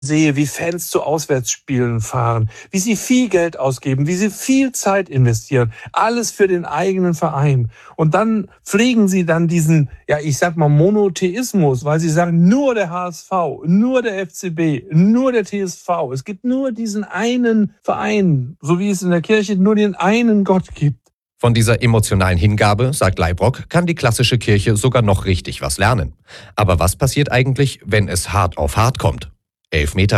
sehe, wie Fans zu Auswärtsspielen fahren, wie sie viel Geld ausgeben, wie sie viel Zeit investieren, alles für den eigenen Verein. Und dann pflegen sie dann diesen, ja, ich sag mal Monotheismus, weil sie sagen, nur der HSV, nur der FCB, nur der TSV. Es gibt nur diesen einen Verein, so wie es in der Kirche nur den einen Gott gibt. Von dieser emotionalen Hingabe, sagt Leibrock, kann die klassische Kirche sogar noch richtig was lernen. Aber was passiert eigentlich, wenn es hart auf hart kommt? Elfmeter